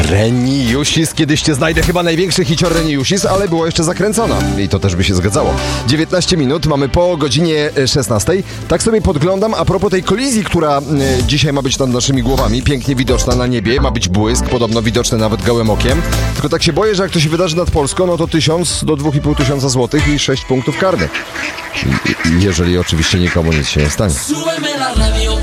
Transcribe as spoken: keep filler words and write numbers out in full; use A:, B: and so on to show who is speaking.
A: Reniusis, kiedyś cię znajdę, chyba największy hicior Reniusis, ale było jeszcze zakręcona i to też by się zgadzało. dziewiętnaście minut, mamy po godzinie szesnastej. Tak sobie podglądam, a propos tej kolizji, która y, dzisiaj ma być nad naszymi głowami, pięknie widoczna na niebie, ma być błysk, podobno widoczny nawet gołym okiem. Tylko tak się boję, że jak to się wydarzy nad Polską, no to tysiąc do dwóch i pół tysiąca złotych i sześć punktów karnych. I, i, jeżeli oczywiście nikomu nic się nie stanie.